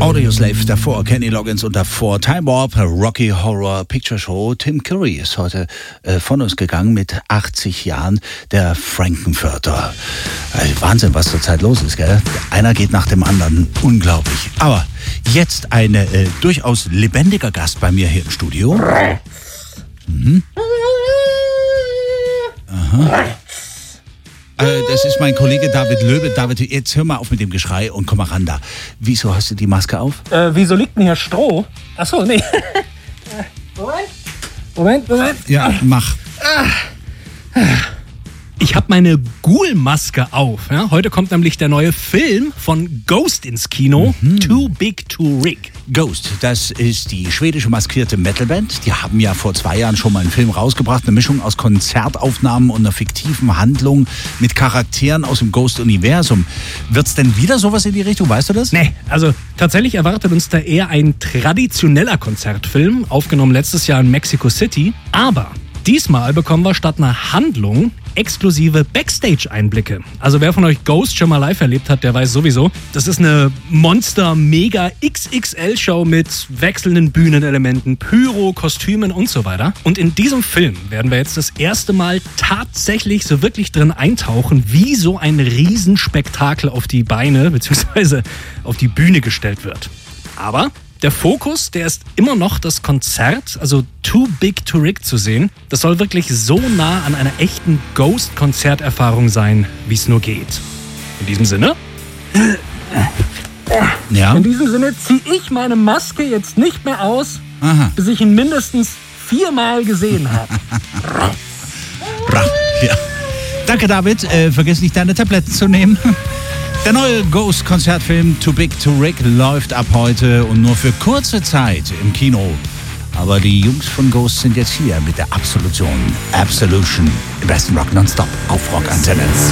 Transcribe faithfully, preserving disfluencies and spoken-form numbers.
Audioslave, davor Kenny Loggins und davor Time Warp, Rocky Horror Picture Show. Tim Curry ist heute äh, von uns gegangen mit achtzig Jahren, der Frankenfurter. Also Wahnsinn, was zurzeit los ist, gell? Einer geht nach dem anderen, unglaublich. Aber jetzt ein äh, durchaus lebendiger Gast bei mir hier im Studio. Mhm. Aha. Äh, das ist mein Kollege David Löbe. David, jetzt hör mal auf mit dem Geschrei und komm mal ran da. Wieso hast du die Maske auf? Äh, wieso liegt denn hier Stroh? Achso, nee. Moment. Moment, Moment. Ja, mach. Ich habe meine Ghoul-Maske auf. Ja? Heute kommt nämlich der neue Film von Ghost ins Kino. Mhm. Too Big to Rig. Ghost, das ist die schwedische maskierte Metalband. Die haben ja vor zwei Jahren schon mal einen Film rausgebracht. Eine Mischung aus Konzertaufnahmen und einer fiktiven Handlung mit Charakteren aus dem Ghost-Universum. Wird's denn wieder sowas in die Richtung? Weißt du das? Nee, also tatsächlich erwartet uns da eher ein traditioneller Konzertfilm, aufgenommen letztes Jahr in Mexico City. Aber diesmal bekommen wir statt einer Handlung exklusive Backstage-Einblicke. Also wer von euch Ghost schon mal live erlebt hat, der weiß sowieso, das ist eine Monster-Mega-X X L-Show mit wechselnden Bühnenelementen, Pyro, Kostümen und so weiter. Und in diesem Film werden wir jetzt das erste Mal tatsächlich so wirklich drin eintauchen, wie so ein Riesenspektakel auf die Beine bzw. auf die Bühne gestellt wird. Aber der Fokus, der ist immer noch das Konzert, also Too Big to Rig zu sehen. Das soll wirklich so nah an einer echten Ghost-Konzerterfahrung sein, wie es nur geht. In diesem Sinne? Ja. In diesem Sinne ziehe ich meine Maske jetzt nicht mehr aus, Aha. bis ich ihn mindestens viermal gesehen habe. Ja. Danke, David. Äh, vergiss nicht, deine Tabletten zu nehmen. Der neue Ghost-Konzertfilm Too Big to Rig läuft ab heute und nur für kurze Zeit im Kino. Aber die Jungs von Ghost sind jetzt hier mit der Absolution. Absolution. Im besten Rock nonstop auf Rock Antenne.